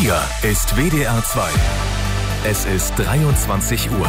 Hier ist WDR 2. Es ist 23 Uhr.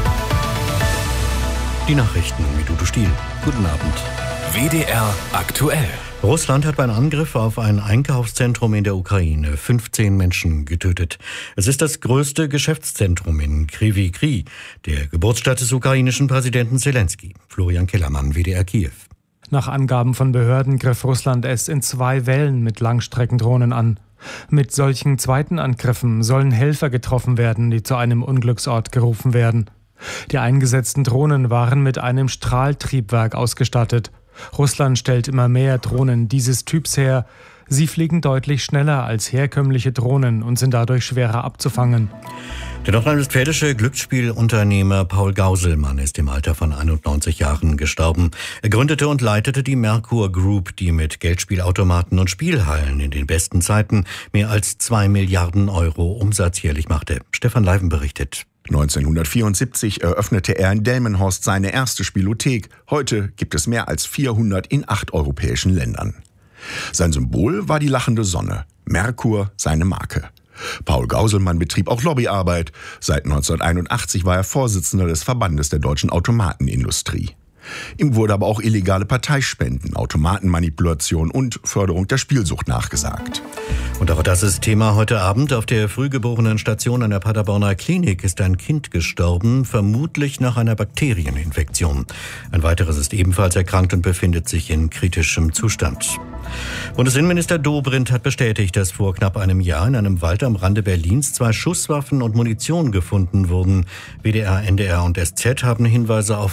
Die Nachrichten mit Udo Stiel. Guten Abend. WDR aktuell. Russland hat beim Angriff auf ein Einkaufszentrum in der Ukraine 15 Menschen getötet. Es ist das größte Geschäftszentrum in Kryvyi Rih, der Geburtsstadt des ukrainischen Präsidenten Zelensky. Florian Kellermann, WDR Kiew. Nach Angaben von Behörden griff Russland es in 2 Wellen mit Langstreckendrohnen an. Mit solchen zweiten Angriffen sollen Helfer getroffen werden, die zu einem Unglücksort gerufen werden. Die eingesetzten Drohnen waren mit einem Strahltriebwerk ausgestattet. Russland stellt immer mehr Drohnen dieses Typs her. Sie fliegen deutlich schneller als herkömmliche Drohnen und sind dadurch schwerer abzufangen. Der nordrhein-westfälische Glücksspielunternehmer Paul Gauselmann ist im Alter von 91 Jahren gestorben. Er gründete und leitete die Merkur Group, die mit Geldspielautomaten und Spielhallen in den besten Zeiten mehr als 2 Milliarden Euro Umsatz jährlich machte. Stefan Leiven berichtet. 1974 eröffnete er in Delmenhorst seine erste Spielothek. Heute gibt es mehr als 400 in 8 europäischen Ländern. Sein Symbol war die lachende Sonne, Merkur seine Marke. Paul Gauselmann betrieb auch Lobbyarbeit. Seit 1981 war er Vorsitzender des Verbandes der deutschen Automatenindustrie. Ihm wurde aber auch illegale Parteispenden, Automatenmanipulation und Förderung der Spielsucht nachgesagt. Und auch das ist Thema heute Abend. Auf der Frühgeborenen-Station an der Paderborner Klinik ist ein Kind gestorben, vermutlich nach einer Bakterieninfektion. Ein weiteres ist ebenfalls erkrankt und befindet sich in kritischem Zustand. Bundesinnenminister Dobrindt hat bestätigt, dass vor knapp einem Jahr in einem Wald am Rande Berlins 2 Schusswaffen und Munition gefunden wurden. WDR, NDR und SZ haben Hinweise auf